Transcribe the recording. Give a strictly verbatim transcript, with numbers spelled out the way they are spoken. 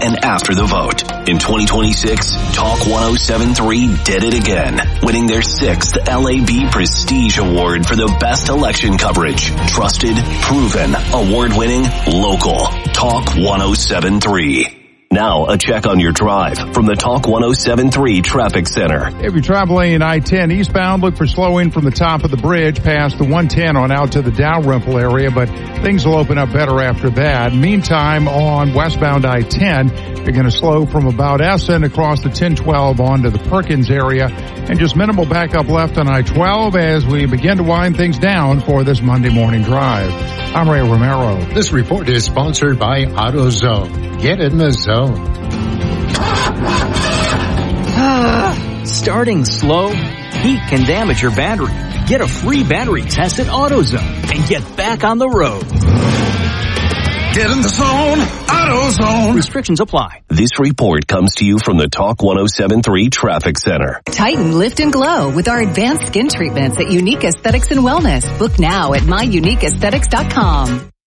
and after the vote. In twenty twenty-six, Talk one oh seven point three did it again, winning their sixth L A B Prestige Award for the best election coverage. Trusted, proven, award-winning, local. Talk one oh seven point three. Now, a check on your drive from the Talk one oh seven point three Traffic Center. If you're traveling I ten eastbound, look for slowing from the top of the bridge past the one ten on out to the Dalrymple area, but things will open up better after that. Meantime, on westbound I ten, you're going to slow from about Essen across the ten twelve onto the Perkins area, and just minimal backup left on I twelve as we begin to wind things down for this Monday morning drive. I'm Ray Romero. This report is sponsored by AutoZone. Get in the zone. Starting slow? Heat can damage your battery. Get a free battery test at AutoZone and get back on the road. Get in the zone, AutoZone. Restrictions apply. This report comes to you from the Talk one oh seven point three Traffic Center. Tighten, lift, and glow with our advanced skin treatments at Unique Aesthetics and Wellness. Book now at my unique aesthetics dot com.